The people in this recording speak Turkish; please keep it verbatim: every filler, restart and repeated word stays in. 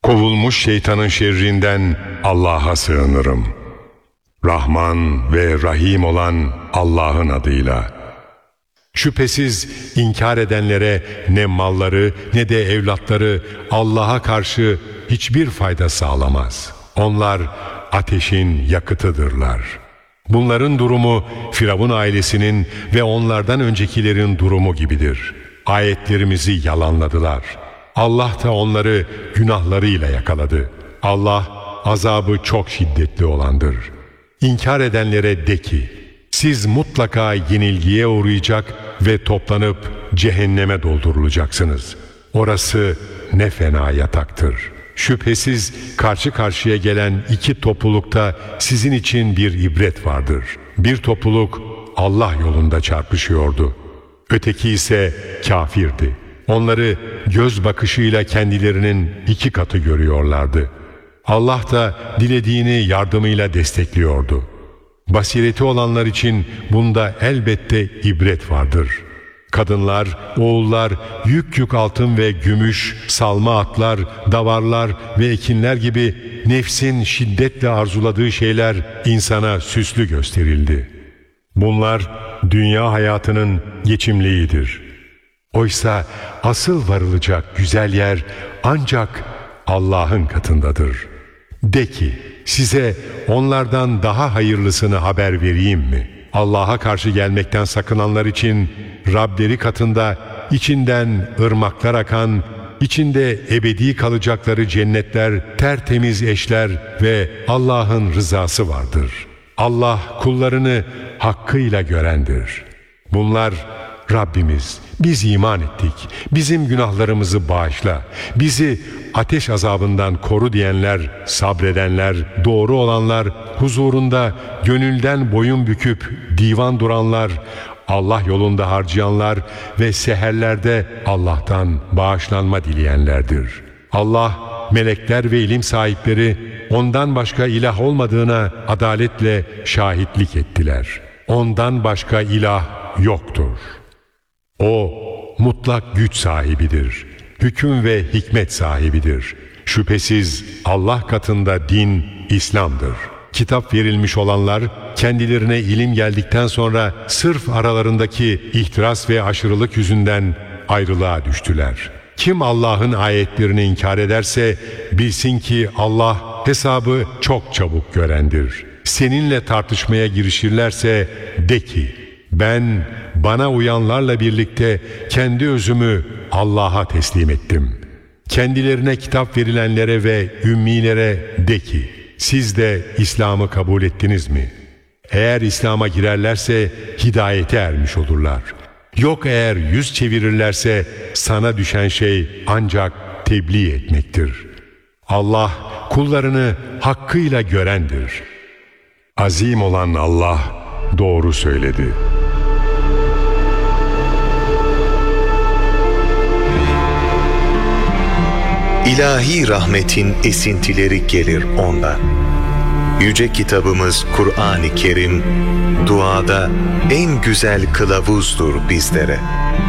Kovulmuş şeytanın şerrinden Allah'a sığınırım. Rahman ve Rahim olan Allah'ın adıyla. Şüphesiz inkar edenlere ne malları ne de evlatları Allah'a karşı hiçbir fayda sağlamaz. Onlar ateşin yakıtıdırlar. Bunların durumu Firavun ailesinin ve onlardan öncekilerin durumu gibidir. Ayetlerimizi yalanladılar. Allah da onları günahlarıyla yakaladı. Allah azabı çok şiddetli olandır. İnkar edenlere de ki, siz mutlaka yenilgiye uğrayacak ve toplanıp cehenneme doldurulacaksınız. Orası ne fena yataktır. Şüphesiz karşı karşıya gelen iki toplulukta sizin için bir ibret vardır. Bir topluluk Allah yolunda çarpışıyordu. Öteki ise kafirdi. Onları göz bakışıyla kendilerinin iki katı görüyorlardı. Allah da dilediğini yardımıyla destekliyordu. Basireti olanlar için bunda elbette ibret vardır. Kadınlar, oğullar, yük yük altın ve gümüş, salma atlar, davarlar ve ekinler gibi nefsin şiddetle arzuladığı şeyler insana süslü gösterildi. Bunlar dünya hayatının geçimliğidir. Oysa asıl varılacak güzel yer ancak Allah'ın katındadır. De ki, size onlardan daha hayırlısını haber vereyim mi? Allah'a karşı gelmekten sakınanlar için Rableri katında içinden ırmaklar akan, içinde ebedi kalacakları cennetler, tertemiz eşler ve Allah'ın rızası vardır. Allah kullarını hakkıyla görendir. Bunlar, Rabbimiz, biz iman ettik, bizim günahlarımızı bağışla, bizi ateş azabından koru diyenler, sabredenler, doğru olanlar, huzurunda gönülden boyun büküp divan duranlar, Allah yolunda harcayanlar ve seherlerde Allah'tan bağışlanma dileyenlerdir. Allah, melekler ve ilim sahipleri ondan başka ilah olmadığına adaletle şahitlik ettiler. Ondan başka ilah yoktur. O mutlak güç sahibidir. Hüküm ve hikmet sahibidir. Şüphesiz Allah katında din İslam'dır. Kitap verilmiş olanlar kendilerine ilim geldikten sonra sırf aralarındaki ihtiras ve aşırılık yüzünden ayrılığa düştüler. Kim Allah'ın ayetlerini inkar ederse bilsin ki Allah hesabı çok çabuk görendir. Seninle tartışmaya girişirlerse de ki, ben bana uyanlarla birlikte kendi özümü Allah'a teslim ettim. Kendilerine kitap verilenlere ve ümmilere de ki, siz de İslam'ı kabul ettiniz mi? Eğer İslam'a girerlerse hidayete ermiş olurlar. Yok eğer yüz çevirirlerse sana düşen şey ancak tebliğ etmektir. Allah kullarını hakkıyla görendir. Azim olan Allah doğru söyledi. İlahi rahmetin esintileri gelir ondan. Yüce kitabımız Kur'an-ı Kerim, duada en güzel kılavuzdur bizlere.